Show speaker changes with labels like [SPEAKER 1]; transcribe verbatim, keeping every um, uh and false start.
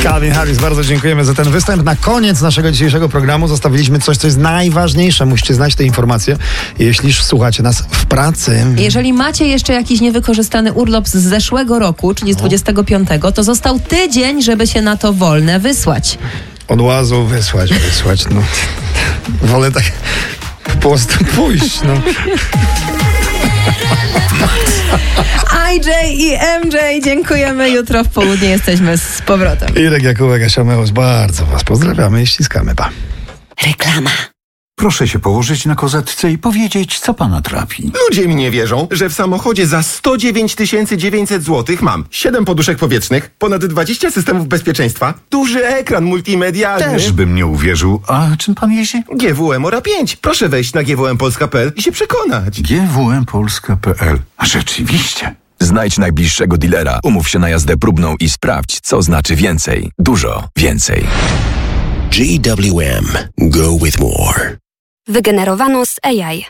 [SPEAKER 1] Calvin Harris, bardzo dziękujemy za ten występ. Na koniec naszego dzisiejszego programu zostawiliśmy coś, co jest najważniejsze. Musicie znać te informacje, jeśli słuchacie nas w pracy.
[SPEAKER 2] Jeżeli macie jeszcze jakiś niewykorzystany urlop z zeszłego roku, czyli z dwudziestego piątego, to został tydzień, żeby się na to wolne wysłać.
[SPEAKER 1] Od łazu wysłać, wysłać, no. Wolę tak po prostu pójść, no.
[SPEAKER 2] I J i M J, dziękujemy. Jutro w południe jesteśmy z powrotem.
[SPEAKER 1] Irek Jakubek, Asia Meus, bardzo was pozdrawiamy i ściskamy, pa.
[SPEAKER 2] Reklama.
[SPEAKER 3] Proszę się położyć na kozetce i powiedzieć, co pana trapi.
[SPEAKER 4] Ludzie mi nie wierzą, że w samochodzie za sto dziewięć tysięcy dziewięćset złotych mam siedem poduszek powietrznych, ponad dwadzieścia systemów bezpieczeństwa, duży ekran multimedialny.
[SPEAKER 3] Też bym nie uwierzył. A czym pan jeździ?
[SPEAKER 4] G W M Ora pięć. Proszę wejść na g w m polska kropka p l i się przekonać.
[SPEAKER 3] G W M Polska kropka p l. A rzeczywiście.
[SPEAKER 5] Znajdź najbliższego dealera, umów się na jazdę próbną i sprawdź, co znaczy więcej. Dużo więcej.
[SPEAKER 6] G W M. Go with more.
[SPEAKER 7] Wygenerowano z A I.